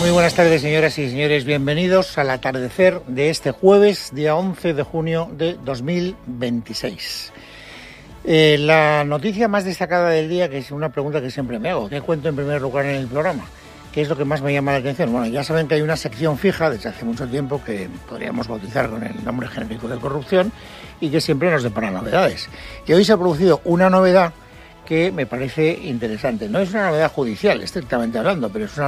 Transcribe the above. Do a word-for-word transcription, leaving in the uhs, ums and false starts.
Muy buenas tardes, señoras y señores. Bienvenidos al atardecer de este jueves, día once de junio de dos mil veintiséis. Eh, la noticia más destacada del día, que es una pregunta que siempre me hago, ¿qué cuento en primer lugar en el programa? ¿Qué es lo que más me llama la atención? Bueno, ya saben que hay una sección fija desde hace mucho tiempo que podríamos bautizar con el nombre genérico de corrupción y que siempre nos depara novedades. Y hoy se ha producido una novedad que me parece interesante. No es una novedad judicial, estrictamente hablando, pero es una